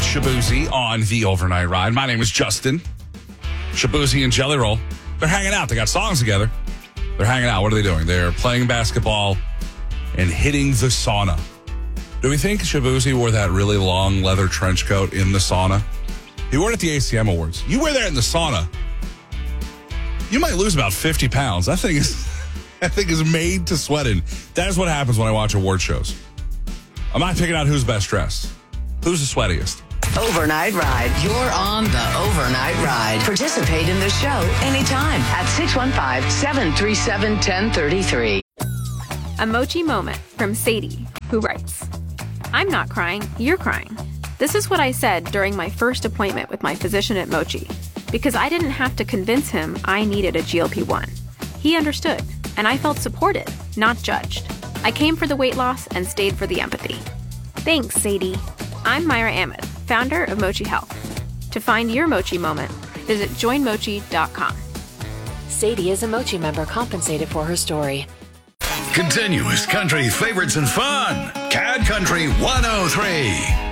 Shabuzi on the Overnight Ride. My name is Justin. Shabuzi and Jelly Roll, they're hanging out. They got songs together. They're hanging out. What are they doing? They're playing basketball and hitting the sauna. Do we think Shabuzi wore that really long leather trench coat in the sauna? He wore it at the ACM Awards. You wear that in the sauna, you might lose about 50 pounds. That thing is made to sweat in. That is what happens when I watch award shows. I'm not picking out who's best dressed. Who's the sweatiest? Overnight Ride. You're on the Overnight Ride. Participate in the show anytime at 615-737-1033. A Mochi moment from Sadie, who writes, I'm not crying, you're crying. This is what I said during my first appointment with my physician at Mochi, because I didn't have to convince him I needed a GLP-1. He understood, and I felt supported, not judged. I came for the weight loss and stayed for the empathy. Thanks, Sadie. I'm Myra Ahmed, founder of Mochi Health. To find your Mochi moment, visit joinmochi.com. Sadie is a Mochi member compensated for her story. Continuous country favorites and fun. CAD Country 103.